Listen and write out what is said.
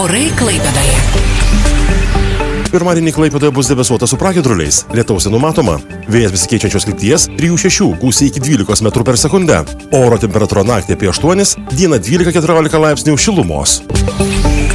Orai Klaipėdoje. Pirmadienį Klaipėdoje bus debesuota su pragiedruliais. Lietaus nenumatoma. Vėjas besikeičiančios krypties 3-6, gūsiai iki 12 metrų per sekundę. Oro temperatūra naktį apie 8, dieną 12-14 laipsnių šilumos.